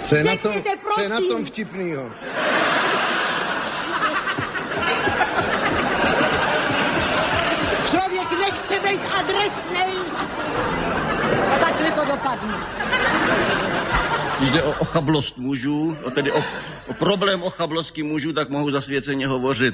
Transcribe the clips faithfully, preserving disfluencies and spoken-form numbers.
Co je na tom, Řekněte, co je na prosím. tom vtipnýho? Člověk nechce být adresnej. A takhle to dopadne. Když jde o ochablost mužů, o tedy o, o problém ochablosti mužů, tak mohu zasvěceně hovořit.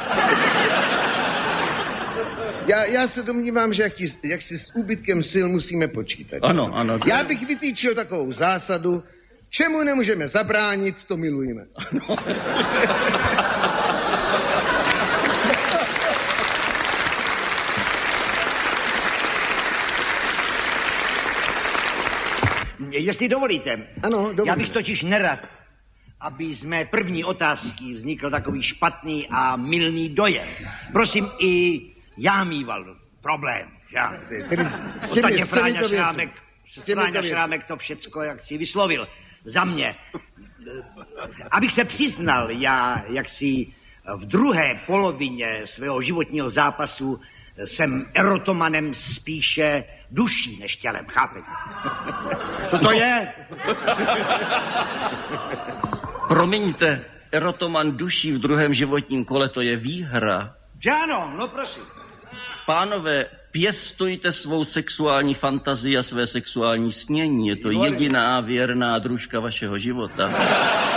Já, já se domnívám, že jak, ti, jak si s úbytkem sil musíme počítat. Ano, ano. Já bych vytýčil takovou zásadu, čemu nemůžeme zabránit, to milujeme. Ano. Jestli dovolíte. Ano, dovolím. Já bych totiž nerad, aby z mé první otázky vznikl takový špatný a mylný dojem. Prosím, i já mýval problém, že? Tedy s těmi, Ostatně s těmi Fráňa to Šrámek, S těmi Fráňa to Šrámek to všecko, jak si vyslovil za mě. Abych se přiznal, já jaksi v druhé polovině svého životního zápasu jsem erotomanem spíše duší než tělem, chápete? Co to je? Promiňte, erotoman duší v druhém životním kole, to je výhra. Že ano, no prosím. Pánové, pěstujte svou sexuální fantazii a své sexuální snění. Je to jediná věrná družka vašeho života.